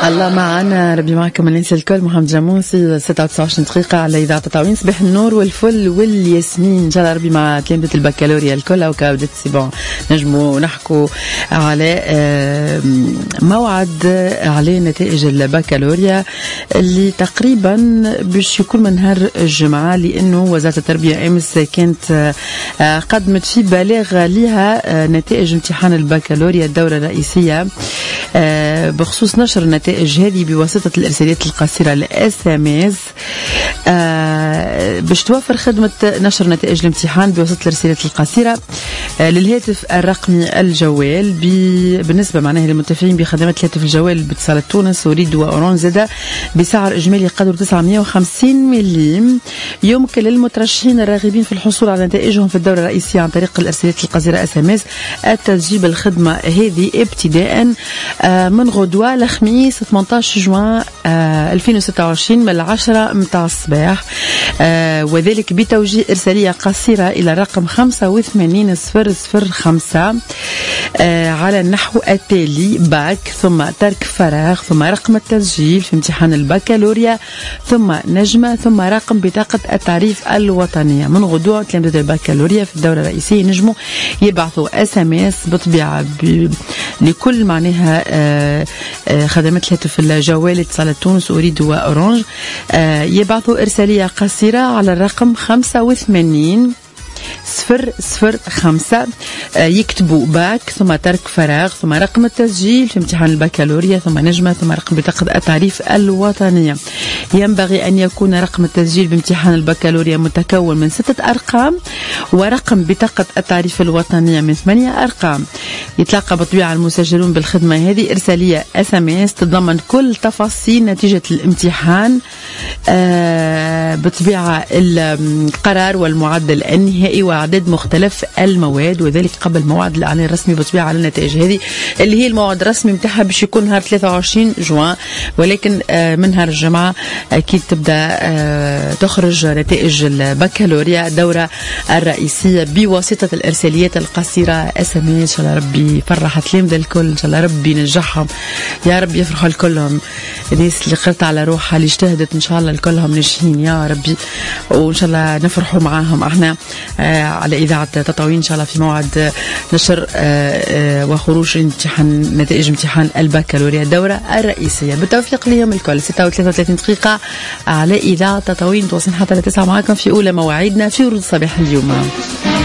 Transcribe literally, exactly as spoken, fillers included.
الله معنا، ربي معكم الناس الكل. محمد جاموسي ستة وتسعة وعشرين دقيقة على إذاعة تطاوين. صباح النور والفل والياسمين إن شاء الله ربي مع تلامذة البكالوريا الكل. أو كابدت سيبون نجموا نحكوا على موعد على نتائج البكالوريا اللي تقريبا باش يكون من نهار الجمعة، لأنه وزارة التربية أمس كانت قدمت في بلاغ لها نتائج امتحان البكالوريا الدورة الرئيسية بخصوص نشر النتائج هذه بواسطة الإرساليات القصيرة الاس ام اس باش توفر خدمة نشر نتائج الامتحان بواسطة الإرساليات القصيرة للهاتف الرقمي الجوال بالنسبة معناها للمنتفعين بخدمات الهاتف الجوال باتصالات تونس وريد وأورانج زادا بسعر إجمالي قدره تسعمائة وخمسين مليم. يمكن للمترشحين الراغبين في الحصول على نتائجهم في الدورة الرئيسية عن طريق الإرساليات القصيرة اس ام اس التسجيل بالخدمة هذه ابتداء من غدوة الخميس ثمانية عشر جوان ألفين وستة وعشرين من العشرة متاع الصباح، وذلك بتوجيه إرسالية قصيرة إلى رقم خمسة وثمانين صفر صفر خمسة على النحو التالي: باك ثم ترك فراغ ثم رقم التسجيل في امتحان البكالوريا ثم نجمة ثم رقم بطاقة التعريف الوطنية. من غدوة تلامذة البكالوريا في الدورة الرئيسية نجموا يبعثوا اس ام اس بطبيعة لكل معناها خدمات الهاتف الجوال اتصالات تونس أريد وأورانج، يبعثوا إرسالية قصيرة على الرقم خمسة وثمانين صفر صفر خمسة، يكتبوا باك ثم ترك فراغ ثم رقم التسجيل في امتحان البكالوريا ثم نجمة ثم رقم بطاقة التعريف الوطنية. ينبغي أن يكون رقم التسجيل بامتحان البكالوريا متكون من ستة أرقام ورقم بطاقة التعريف الوطنية من ثمانية أرقام. يتلقى بطبيعة المسجلون بالخدمة هذه إرسالية اس ام اس تتضمن كل تفاصيل نتيجة الامتحان، آه بطبيعة القرار والمعدل النهائي وأعداد مختلف المواد، وذلك قبل موعد الإعلان الرسمي بطبيعة على النتائج هذه اللي هي الموعد الرسمي متاعها باش يكون نهار ثلاثة وعشرين جوان، ولكن آه من نهار الجمعة أكيد تبدأ آه تخرج نتائج البكالوريا الدورة الرئيسية بواسطة الإرساليات القصيرة اس ام اس. إن شاء الله ربي يفرح تلامذة الكل، إن شاء الله ربي ينجحهم، يا رب يفرحوا الكلهم. الناس اللي قرت على روحها اللي اجتهدت إن شاء الله الكلهم ناجحين يا ربي، وإن شاء الله نفرحوا معاهم احنا آه على إذاعة تطاوين إن شاء الله في موعد نشر آه آه وخروج امتحان نتائج امتحان البكالوريا الدورة الرئيسية. بالتوفيق ليهم الكل. ستة وثلاثة وثلاثين دقيقة على إذاعة تطاوين، تواصلين حتى لتسعة معكم في أولى مواعيدنا في ورود صباح اليوم.